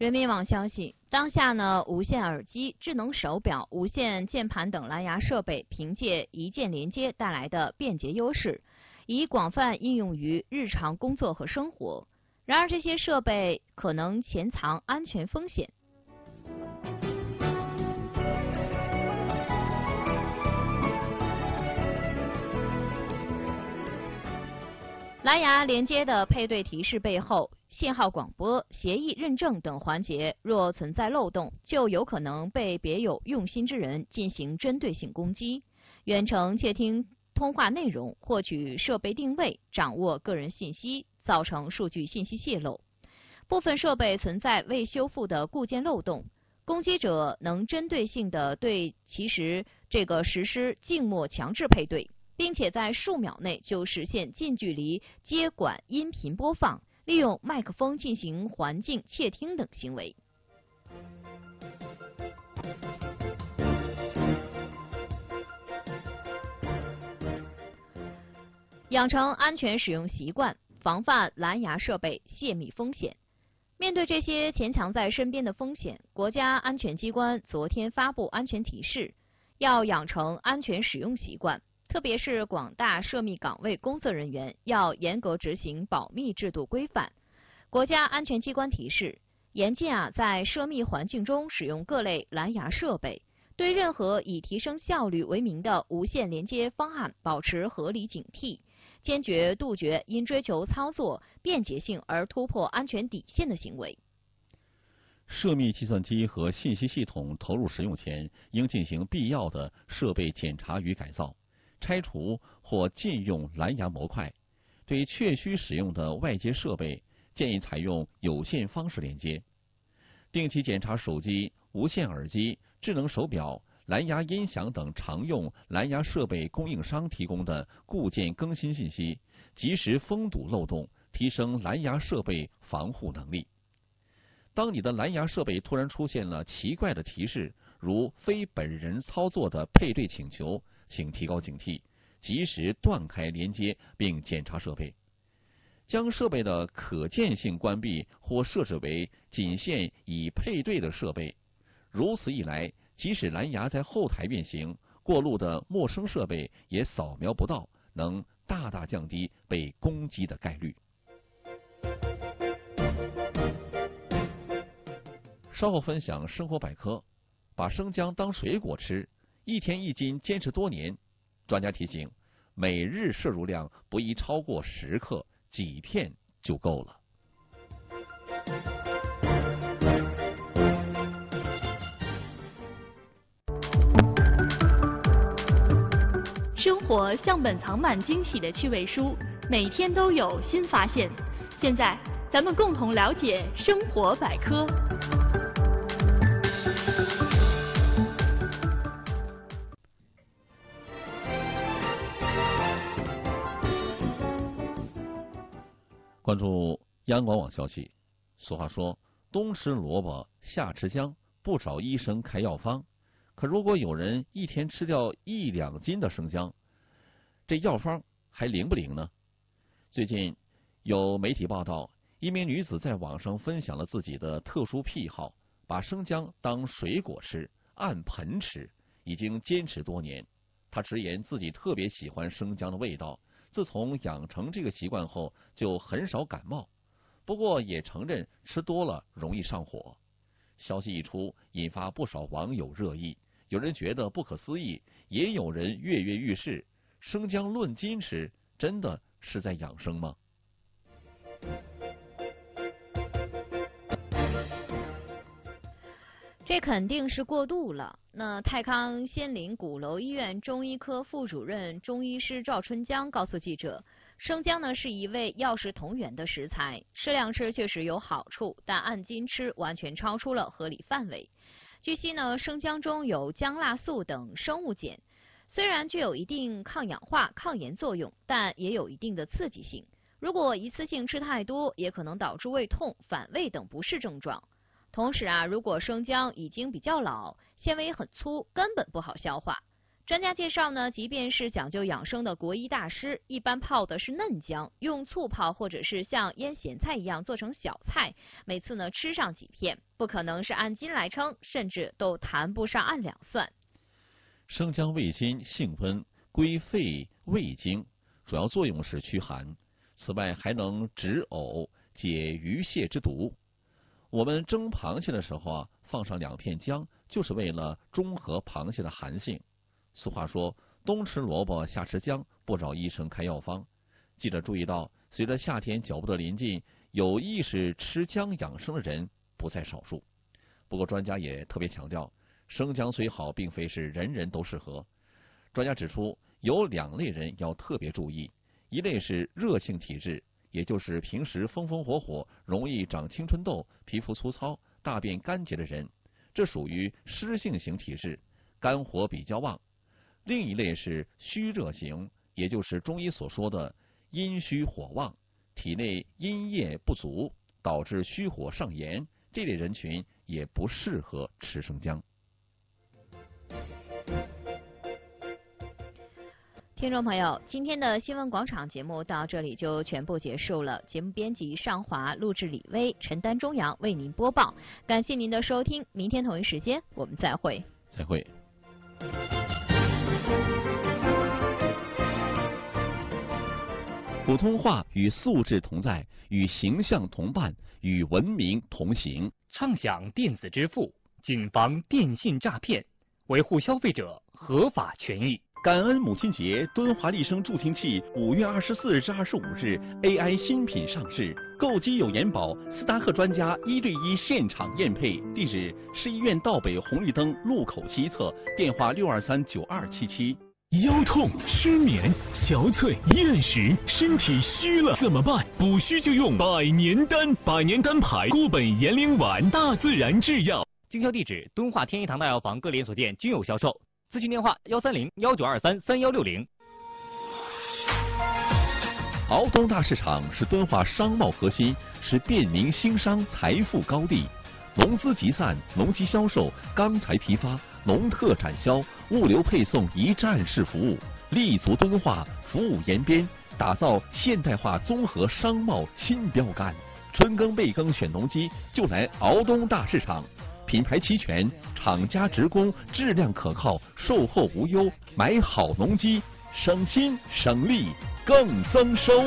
人民网消息，当下呢，无线耳机、智能手表、无线键盘等蓝牙设备凭借一键连接带来的便捷优势，已广泛应用于日常工作和生活。然而，这些设备可能潜藏安全风险。蓝牙连接的配对提示背后，信号广播、协议认证等环节若存在漏洞，就有可能被别有用心之人进行针对性攻击，远程窃听通话内容，获取设备定位，掌握个人信息，造成数据信息泄露。部分设备存在未修复的固件漏洞，攻击者能针对性地对其实施静默强制配对，并且在数秒内就实现近距离接管音频播放，利用麦克风进行环境窃听等行为。养成安全使用习惯，防范蓝牙设备泄密风险。面对这些潜藏在身边的风险，国家安全机关昨天发布安全提示，要养成安全使用习惯。特别是广大涉密岗位工作人员要严格执行保密制度规范。国家安全机关提示，严禁在涉密环境中使用各类蓝牙设备，对任何以提升效率为名的无线连接方案保持合理警惕，坚决杜绝因追求操作便捷性而突破安全底线的行为。 涉密计算机和信息系统投入使用前，应进行必要的设备检查与改造，拆除或禁用蓝牙模块。对确需使用的外接设备，建议采用有线方式连接。定期检查手机、无线耳机、智能手表、蓝牙音响等常用蓝牙设备供应商提供的固件更新信息，及时封堵漏洞，提升蓝牙设备防护能力。当你的蓝牙设备突然出现了奇怪的提示，如非本人操作的配对请求，请提高警惕，及时断开连接并检查设备。将设备的可见性关闭或设置为仅限已配对的设备，如此一来，即使蓝牙在后台运行，过路的陌生设备也扫描不到，能大大降低被攻击的概率。稍后分享生活百科，把生姜当水果吃，1天1斤，坚持多年。专家提醒，每日摄入量不宜超过10克，几片就够了。 生活像本藏满惊喜的趣味书，每天都有新发现。现在，咱们共同了解生活百科。 关注央广网消息，俗话说，冬吃萝卜夏吃姜，不找医生开药方。可如果有人1天吃掉1、2斤的生姜，这药方还灵不灵呢？最近有媒体报道，一名女子在网上分享了自己的特殊癖好，把生姜当水果吃，按盆吃，已经坚持多年。她直言自己特别喜欢生姜的味道，自从养成这个习惯后，就很少感冒。不过也承认吃多了容易上火。消息一出，引发不少网友热议，有人觉得不可思议，也有人跃跃欲试。生姜论斤吃，真的是在养生吗？ 这肯定是过度了。那泰康仙林鼓楼医院中医科副主任中医师赵春江告诉记者，生姜呢是一味药食同源的食材，适量吃确实有好处，但按斤吃完全超出了合理范围。据悉呢，生姜中有姜辣素等生物碱，虽然具有一定抗氧化、抗炎作用，但也有一定的刺激性。如果一次性吃太多，也可能导致胃痛、反胃等不适症状。同时如果生姜已经比较老，纤维很粗，根本不好消化。 专家介绍呢，即便是讲究养生的国医大师，一般泡的是嫩姜，用醋泡或者是像腌咸菜一样做成小菜，每次呢吃上几片，不可能是按斤来称，甚至都谈不上按两算。 生姜味辛，性温，归肺胃经，主要作用是驱寒。此外还能止呕，解鱼泻之毒。我们蒸螃蟹的时候放上2片姜，就是为了中和螃蟹的寒性。俗话说，冬吃萝卜夏吃姜，不少医生开药方。记者注意到，随着夏天脚步的临近，有意识吃姜养生的人不在少数。不过专家也特别强调，生姜虽好，并非是人人都适合。专家指出，有2类人要特别注意，一类是热性体质，也就是平时风风火火，容易长青春痘、皮肤粗糙、大便干结的人，这属于湿性型体质，肝火比较旺。另一类是虚热型，也就是中医所说的阴虚火旺，体内阴液不足，导致虚火上炎，这类人群也不适合吃生姜。 听众朋友，今天的新闻广场节目到这里就全部结束了。节目编辑尚华，录制李薇，陈丹、钟阳为您播报。感谢您的收听，明天同一时间我们再会。 再会。普通话与素质同在，与形象同伴，与文明同行。 畅享电子支付，谨防电信诈骗，维护消费者合法权益。 感恩母亲节，敦华丽声助听器5月24日至25日 AI 新品上市，购机有延保，斯达克专家1对1现场验配。地址：市医院道北红绿灯路口西侧，电话6239277。 腰痛、失眠、憔悴、厌食，身体虚了怎么办？补虚就用百年丹，百年丹牌固本延龄丸，大自然制药。 经销地址：敦化天一堂大药房各连锁店均有销售。咨询电话：130-1923-3160。 敖东大市场是敦化商贸核心，是便民兴商财富高地。农资集散、农机销售、钢材批发、农特产销、物流配送一站式服务，立足敦化，服务延边，打造现代化综合商贸新标杆。春耕备耕选农机，就来敖东大市场。品牌齐全，厂家直供，质量可靠，售后无忧，买好农机，省心省力更增收。